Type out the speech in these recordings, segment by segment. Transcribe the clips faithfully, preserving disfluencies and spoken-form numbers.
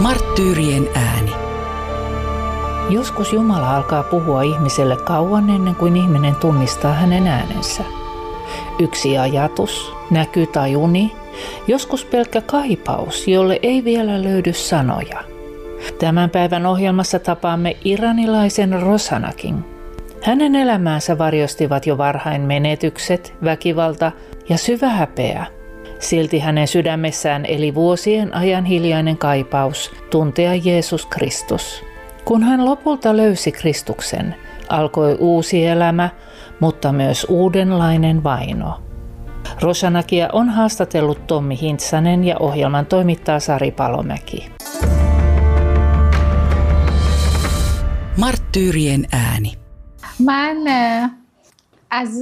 Marttyyrien ääni. Joskus Jumala alkaa puhua ihmiselle kauan ennen kuin ihminen tunnistaa hänen äänensä. Yksi ajatus, näky tai uni, joskus pelkkä kaipaus, jolle ei vielä löydy sanoja. Tämän päivän ohjelmassa tapaamme iranilaisen Rosanakin. Hänen elämäänsä varjostivat jo varhain menetykset, väkivalta ja syvä häpeä. Silti hänen sydämessään eli vuosien ajan hiljainen kaipaus tuntea Jeesus Kristus. Kun hän lopulta löysi Kristuksen, alkoi uusi elämä, mutta myös uudenlainen vaino. Rosanakia on haastatellut Tommi Hintsanen ja ohjelman toimittaa Sari Palomäki. Marttyyrien ääni. من از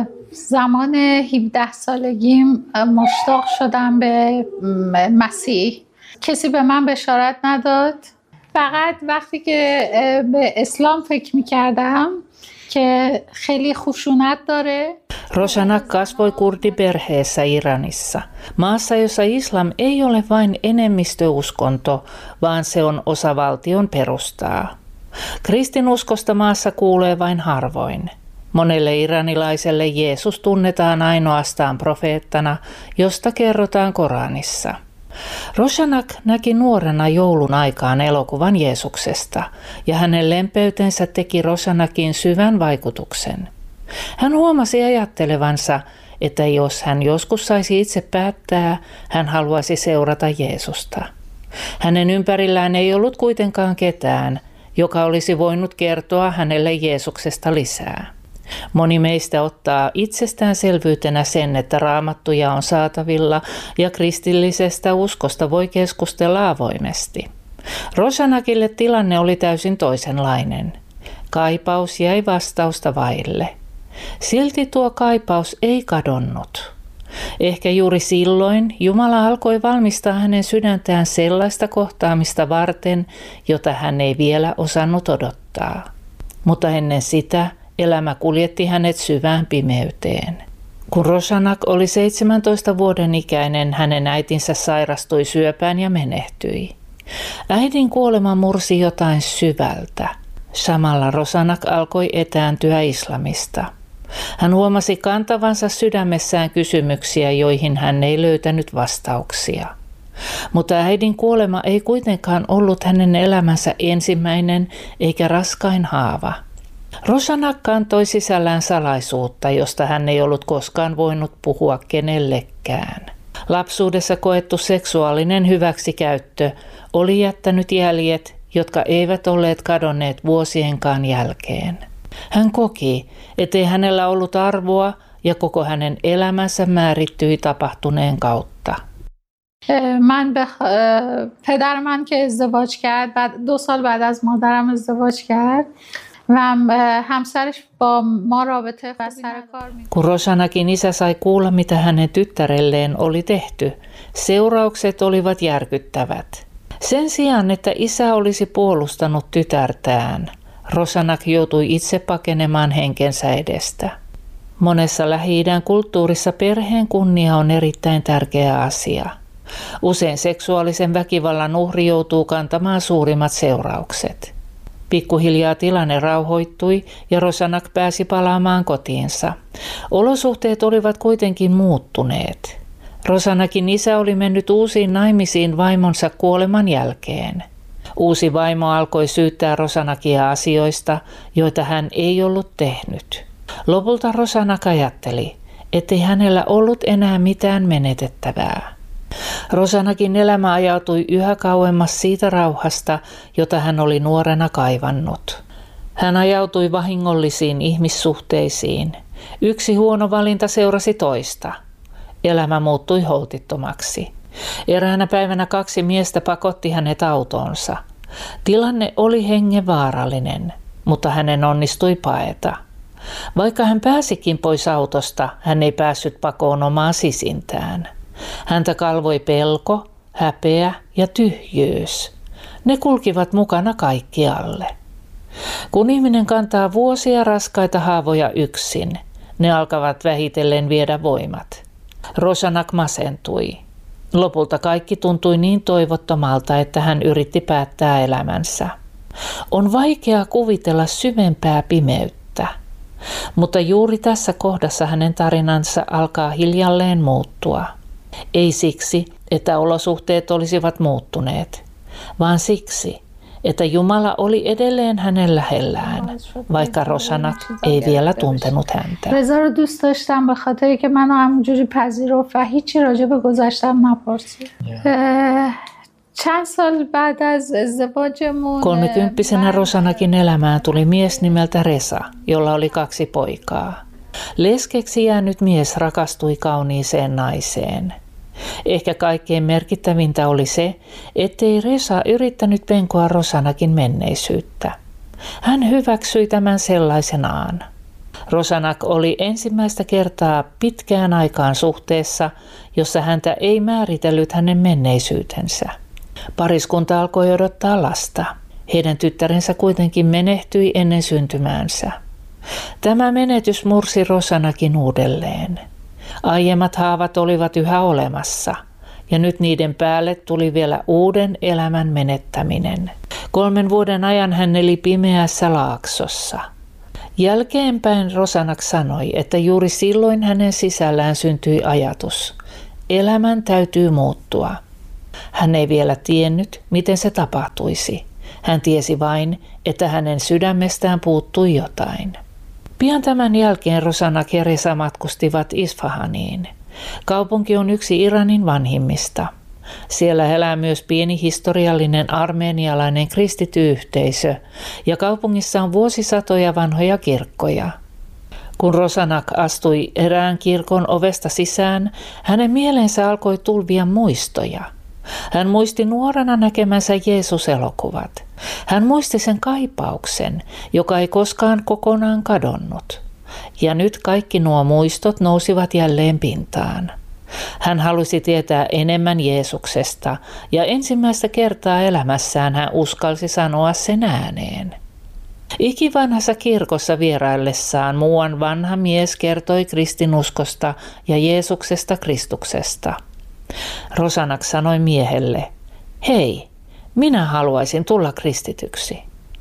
زمان هفده سالگیم مشتاق شدم به مسیح. کسی به من بشارت نداد. فقط وقتی که به اسلام فکر می‌کردم که خیلی خشونت داره. Rosanak kasvoi kurdiperheessä Iranissa, maassa jossa islam ei ole vain enemmistöuskonto, vaan se on osa valtion perustaa. Kristinuskosta maassa kuulee vain harvoin. Monelle iranilaiselle Jeesus tunnetaan ainoastaan profeettana, josta kerrotaan Koranissa. Rosanak näki nuorena joulun aikaan elokuvan Jeesuksesta, ja hänen lempeytensä teki Rosanakin syvän vaikutuksen. Hän huomasi ajattelevansa, että jos hän joskus saisi itse päättää, hän haluaisi seurata Jeesusta. Hänen ympärillään ei ollut kuitenkaan ketään, joka olisi voinut kertoa hänelle Jeesuksesta lisää. Moni meistä ottaa itsestäänselvyytenä sen, että raamattuja on saatavilla ja kristillisestä uskosta voi keskustella avoimesti. Rosanakille tilanne oli täysin toisenlainen. Kaipaus jäi vastausta vaille. Silti tuo kaipaus ei kadonnut. Ehkä juuri silloin Jumala alkoi valmistaa hänen sydäntään sellaista kohtaamista varten, jota hän ei vielä osannut odottaa. Mutta ennen sitä elämä kuljetti hänet syvään pimeyteen. Kun Rosanak oli seitsemäntoista vuoden ikäinen, hänen äitinsä sairastui syöpään ja menehtyi. Äidin kuolema mursi jotain syvältä. Samalla Rosanak alkoi etääntyä islamista. Hän huomasi kantavansa sydämessään kysymyksiä, joihin hän ei löytänyt vastauksia. Mutta äidin kuolema ei kuitenkaan ollut hänen elämänsä ensimmäinen eikä raskain haava. Rosanak kantoi sisällään salaisuutta, josta hän ei ollut koskaan voinut puhua kenellekään. Lapsuudessa koettu seksuaalinen hyväksikäyttö oli jättänyt jäljet, jotka eivät olleet kadonneet vuosienkaan jälkeen. Hän koki, ettei hänellä ollut arvoa ja koko hänen elämänsä määrittyi tapahtuneen kautta. من به پدر من که ازدواج کرد بعد دو سال بعد از مادرم ازدواج کرد و همسرش با ما رابطه و سر کار می. Kun Rosanakin isä sai kuulla, mitä hänen tyttärelleen oli tehty, seuraukset olivat järkyttävät. Sen sijaan, että isä olisi puolustanut tytärtään, Rosanak joutui itse pakenemaan henkensä edestä. Monessa Lähi-idän kulttuurissa perheen kunnia on erittäin tärkeä asia. Usein seksuaalisen väkivallan uhri joutuu kantamaan suurimmat seuraukset. Pikkuhiljaa tilanne rauhoittui ja Rosanak pääsi palaamaan kotiinsa. Olosuhteet olivat kuitenkin muuttuneet. Rosanakin isä oli mennyt uusiin naimisiin vaimonsa kuoleman jälkeen. Uusi vaimo alkoi syyttää Rosanakia asioista, joita hän ei ollut tehnyt. Lopulta Rosanak ajatteli, ettei hänellä ollut enää mitään menetettävää. Rosanakin elämä ajautui yhä kauemmas siitä rauhasta, jota hän oli nuorena kaivannut. Hän ajautui vahingollisiin ihmissuhteisiin. Yksi huono valinta seurasi toista. Elämä muuttui holtittomaksi. Eräänä päivänä kaksi miestä pakotti hänet autoonsa. Tilanne oli hengenvaarallinen, mutta hänen onnistui paeta. Vaikka hän pääsikin pois autosta, hän ei päässyt pakoon omaa sisintään. Häntä kalvoi pelko, häpeä ja tyhjyys. Ne kulkivat mukana kaikkialle. Kun ihminen kantaa vuosia raskaita haavoja yksin, ne alkavat vähitellen viedä voimat. Rosanak masentui. Lopulta kaikki tuntui niin toivottomalta, että hän yritti päättää elämänsä. On vaikea kuvitella syvempää pimeyttä, mutta juuri tässä kohdassa hänen tarinansa alkaa hiljalleen muuttua. Ei siksi, että olosuhteet olisivat muuttuneet, vaan siksi, että Jumala oli edelleen hänen lähellään, vaikka Rosanak ei vielä tuntenut häntä. رضا رو دوست داشتم به خاطری که منو همونجوری پذیرفت و هیچی راجع به گذشتم نپرسید. چند سال بعد از ازدواجمون Kolmekymppisenä Rosanakin elämään tuli mies nimeltä Resa, jolla oli kaksi poikaa. Leskeksi jäänyt mies rakastui kauniiseen naiseen. Ehkä kaikkein merkittävintä oli se, ettei Resa yrittänyt penkoa Rosanakin menneisyyttä. Hän hyväksyi tämän sellaisenaan. Rosanak oli ensimmäistä kertaa pitkään aikaan suhteessa, jossa häntä ei määritellyt hänen menneisyytensä. Pariskunta alkoi odottaa lasta. Heidän tyttärensä kuitenkin menehtyi ennen syntymäänsä. Tämä menetys mursi Rosanakin uudelleen. Aiemmat haavat olivat yhä olemassa, ja nyt niiden päälle tuli vielä uuden elämän menettäminen. Kolmen vuoden ajan hän eli pimeässä laaksossa. Jälkeenpäin Rosanak sanoi, että juuri silloin hänen sisällään syntyi ajatus. Elämän täytyy muuttua. Hän ei vielä tiennyt, miten se tapahtuisi. Hän tiesi vain, että hänen sydämestään puuttui jotain. Pian tämän jälkeen Rosanak ja Resa matkustivat Isfahaniin. Kaupunki on yksi Iranin vanhimmista. Siellä elää myös pieni historiallinen armeenialainen kristitty yhteisö ja kaupungissa on vuosisatoja vanhoja kirkkoja. Kun Rosanak astui erään kirkon ovesta sisään, hänen mieleensä alkoi tulvia muistoja. Hän muisti nuorena näkemänsä Jeesus-elokuvat. Hän muisti sen kaipauksen, joka ei koskaan kokonaan kadonnut. Ja nyt kaikki nuo muistot nousivat jälleen pintaan. Hän halusi tietää enemmän Jeesuksesta ja ensimmäistä kertaa elämässään hän uskalsi sanoa sen ääneen. Ikivanhassa kirkossa vieraillessaan muuan vanha mies kertoi kristinuskosta ja Jeesuksesta Kristuksesta. Rosanak sanoi miehelle, hei, minä haluaisin tulla kristityksi.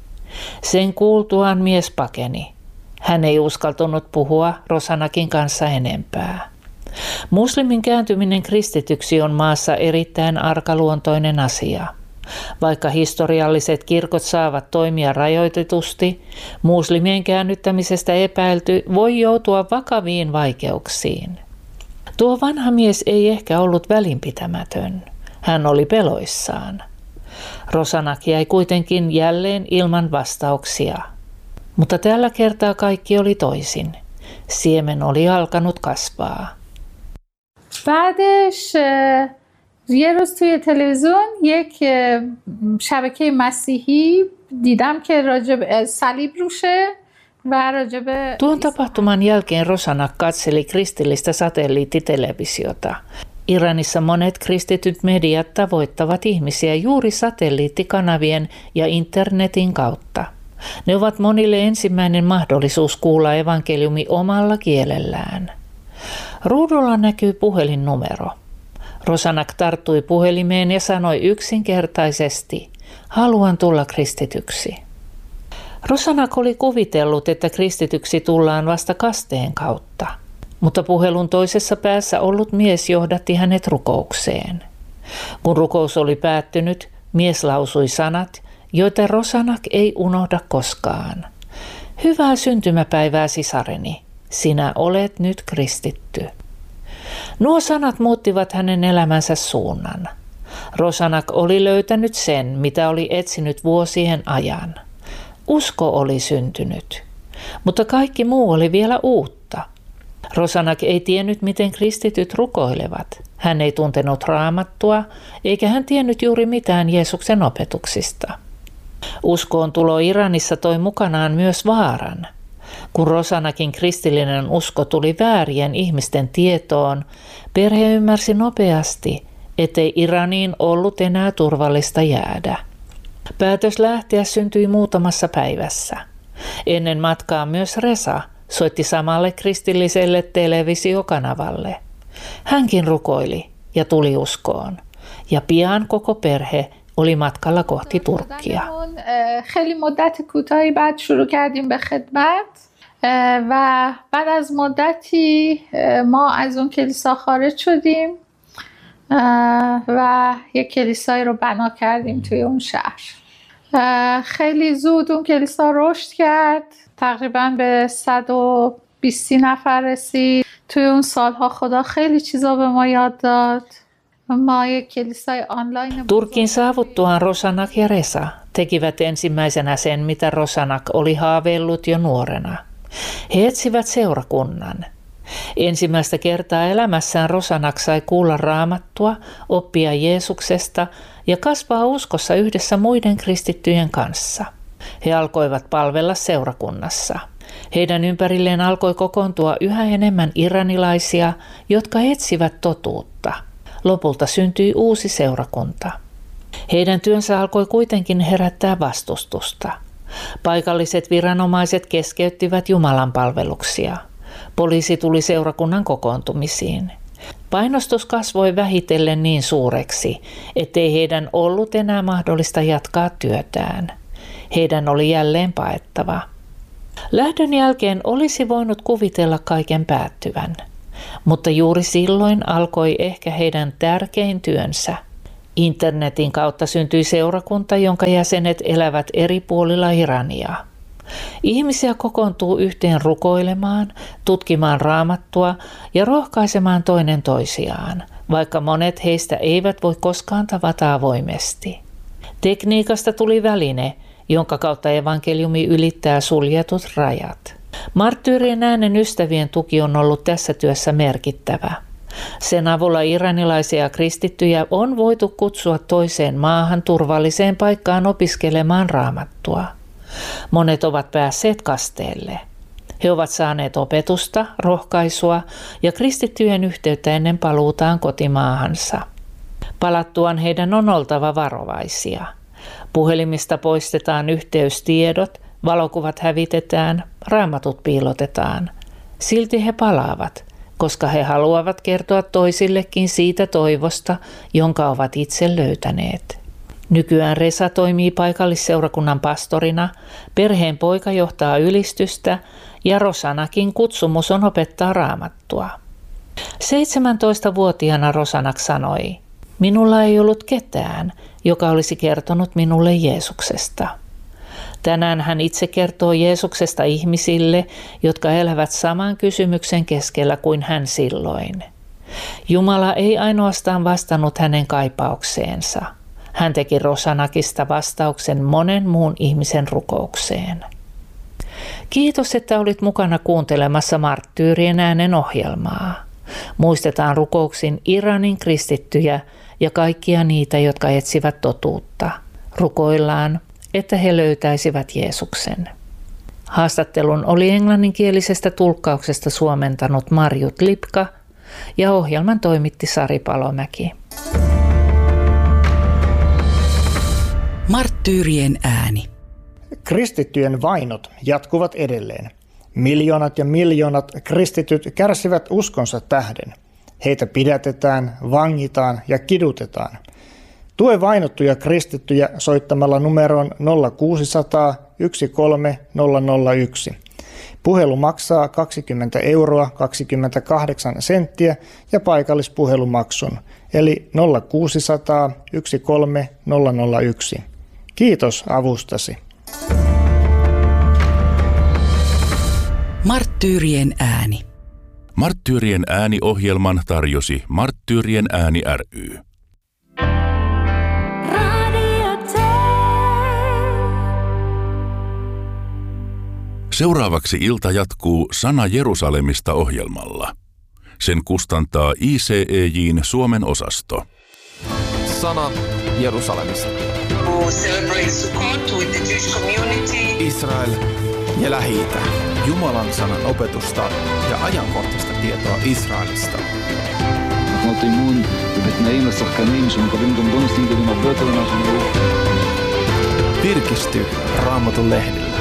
Sen kuultuaan mies pakeni. Hän ei uskaltunut puhua Rosanakin kanssa enempää. Muslimin kääntyminen kristityksi on maassa erittäin arkaluontoinen asia. Vaikka historialliset kirkot saavat toimia rajoitetusti, muslimien käännyttämisestä epäilty voi joutua vakaviin vaikeuksiin. Tuo vanha mies ei ehkä ollut välinpitämätön. Hän oli peloissaan. Rosanak jäi kuitenkin jälleen ilman vastauksia. Mutta tällä kertaa kaikki oli toisin. Siemen oli alkanut kasvaa. بعدش یه روز توی تلویزیون یک شبکه مسیحی دیدم که راجب صلیب روشه و راجب Tuon tapahtuman jälkeen Rosanak katseli kristillistä satelliittitelevisiota. Iranissa monet kristityt mediat tavoittavat ihmisiä juuri satelliittikanavien ja internetin kautta. Ne ovat monille ensimmäinen mahdollisuus kuulla evankeliumi omalla kielellään. Ruudulla näkyy puhelinnumero. Rosanak tarttui puhelimeen ja sanoi yksinkertaisesti, haluan tulla kristityksi. Rosanak oli kuvitellut, että kristityksi tullaan vasta kasteen kautta, mutta puhelun toisessa päässä ollut mies johdatti hänet rukoukseen. Kun rukous oli päättynyt, mies lausui sanat, joita Rosanak ei unohda koskaan. Hyvää syntymäpäivää, sisareni, sinä olet nyt kristitty. Nuo sanat muuttivat hänen elämänsä suunnan. Rosanak oli löytänyt sen, mitä oli etsinyt vuosien ajan. Usko oli syntynyt, mutta kaikki muu oli vielä uutta. Rosanak ei tiennyt, miten kristityt rukoilevat. Hän ei tuntenut raamattua, eikä hän tiennyt juuri mitään Jeesuksen opetuksista. Uskoon tulo Iranissa toi mukanaan myös vaaran. Kun Rosanakin kristillinen usko tuli väärien ihmisten tietoon, perhe ymmärsi nopeasti, ettei Iraniin ollut enää turvallista jäädä. Päätös lähteä syntyi muutamassa päivässä. Ennen matkaa myös Resa soitti samalle kristilliselle televisiokanavalle. Hänkin rukoili, ja tuli uskoon. Ja pian koko perhe oli matkalla kohti Turkkia. خیلی مدت کوتاهی بعد شروع کردیم به خدمت و بعد از مدتی ما از اون کلیسا خارج شدیم و یک کلیسایی رو بنا کردیم توی اون شهر. خیلی زود اون کلیسا رشد کرد، تقریبا به صد و بیست نفر رسید. توی اون سالها خدا خیلی چیزا به ما یاد داد. ما یک kelisäi online. Turkin saavuttuaan Rosanak ja Resa tekivät ensimmäisenä sen, mitä Rosanak oli haaveillut jo nuorena. He etsivät seurakunnan. Ensimmäistä kertaa elämässään Rosanak sai kuulla raamattua, oppia Jeesuksesta ja kasvaa uskossa yhdessä muiden kristittyjen kanssa. He alkoivat palvella seurakunnassa. Heidän ympärilleen alkoi kokoontua yhä enemmän iranilaisia, jotka etsivät totuutta. Lopulta syntyi uusi seurakunta. Heidän työnsä alkoi kuitenkin herättää vastustusta. Paikalliset viranomaiset keskeyttivät Jumalan palveluksia. Poliisi tuli seurakunnan kokoontumisiin. Painostus kasvoi vähitellen niin suureksi, ettei heidän ollut enää mahdollista jatkaa työtään. Heidän oli jälleen paettava. Lähdön jälkeen olisi voinut kuvitella kaiken päättyvän, mutta juuri silloin alkoi ehkä heidän tärkein työnsä. Internetin kautta syntyi seurakunta, jonka jäsenet elävät eri puolilla Irania. Ihmisiä kokoontuu yhteen rukoilemaan, tutkimaan raamattua ja rohkaisemaan toinen toisiaan, vaikka monet heistä eivät voi koskaan tavata avoimesti. Tekniikasta tuli väline, jonka kautta evankeliumi ylittää suljetut rajat. Marttyyrien äänen ystävien tuki on ollut tässä työssä merkittävä. Sen avulla iranilaisia kristittyjä on voitu kutsua toiseen maahan turvalliseen paikkaan opiskelemaan raamattua. Monet ovat päässeet kasteelle. He ovat saaneet opetusta, rohkaisua ja kristittyjen yhteyttä ennen paluutaan kotimaahansa. Palattuaan heidän on oltava varovaisia. Puhelimista poistetaan yhteystiedot, valokuvat hävitetään, raamatut piilotetaan. Silti he palaavat, koska he haluavat kertoa toisillekin siitä toivosta, jonka ovat itse löytäneet. Nykyään Resa toimii paikallisseurakunnan pastorina, perheen poika johtaa ylistystä ja Rosanakin kutsumus on opettaa raamattua. seitsemäntoistavuotiaana Rosanak sanoi, minulla ei ollut ketään, joka olisi kertonut minulle Jeesuksesta. Tänään hän itse kertoo Jeesuksesta ihmisille, jotka elävät saman kysymyksen keskellä kuin hän silloin. Jumala ei ainoastaan vastannut hänen kaipaukseensa. Hän teki Rosanakista vastauksen monen muun ihmisen rukoukseen. Kiitos, että olit mukana kuuntelemassa Marttyyrien äänen ohjelmaa. Muistetaan rukouksin Iranin kristittyjä ja kaikkia niitä, jotka etsivät totuutta. Rukoillaan, että he löytäisivät Jeesuksen. Haastattelun oli englanninkielisestä tulkkauksesta suomentanut Marjut Lipka ja ohjelman toimitti Sari Palomäki. Marttyyrien ääni. Kristittyjen vainot jatkuvat edelleen. Miljoonat ja miljoonat kristityt kärsivät uskonsa tähden. Heitä pidätetään, vangitaan ja kidutetaan. Tue vainottuja kristittyjä soittamalla numeroon nolla kuusisataa yksi kolme nolla nolla yksi. Puhelu maksaa kaksikymmentä euroa kaksikymmentäkahdeksan senttiä ja paikallispuhelumaksun, eli nolla kuusisataa yksi kolme nolla nolla yksi. Kiitos avustasi. Marttyyrien ääni. Marttyyrien ääni-ohjelman tarjosi Marttyyrien ääni ry. Seuraavaksi ilta jatkuu Sana Jerusalemista -ohjelmalla. Sen kustantaa I C E J:n Suomen osasto. Sana Jerusalemista. Israel ja Lähi-itä. Jumalan sanan opetusta ja ajankohtaista tietoa Israelista. Virkisty Raamatun lehdillä.